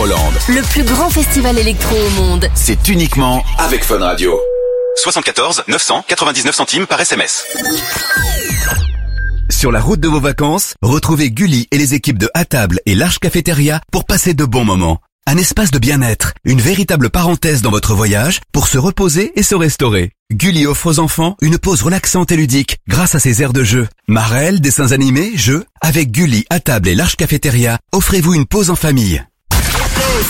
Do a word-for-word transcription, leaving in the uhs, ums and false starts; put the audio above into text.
Tomorrowland. Le plus grand festival électro au monde. C'est uniquement avec Fun Radio. soixante-quatorze neuf cent quatre-vingt-dix-neuf centimes par S M S. Sur la route de vos vacances, retrouvez Gulli et les équipes de À Table et L'Arche Cafétéria pour passer de bons moments. Un espace de bien-être, une véritable parenthèse dans votre voyage pour se reposer et se restaurer. Gulli offre aux enfants une pause relaxante et ludique grâce à ses aires de jeu. Marelle, dessins animés, jeux. Avec Gulli, À Table et L'Arche Cafétéria, offrez-vous une pause en famille.